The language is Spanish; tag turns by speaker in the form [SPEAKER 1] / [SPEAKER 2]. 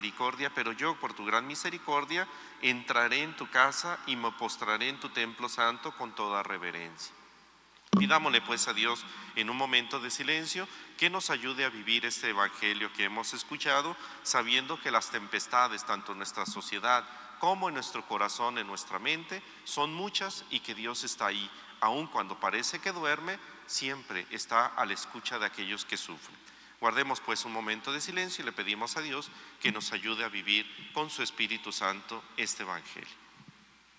[SPEAKER 1] misericordia, pero yo por tu gran misericordia entraré en tu casa y me postraré en tu templo santo con toda reverencia. Pidámosle pues a Dios en un momento de silencio que nos ayude a vivir este evangelio que hemos escuchado, sabiendo que las tempestades, tanto en nuestra sociedad como en nuestro corazón, en nuestra mente, son muchas y que Dios está ahí, aun cuando parece que duerme, siempre está a la escucha de aquellos que sufren. Guardemos pues un momento de silencio y le pedimos a Dios que nos ayude a vivir con su Espíritu Santo este evangelio.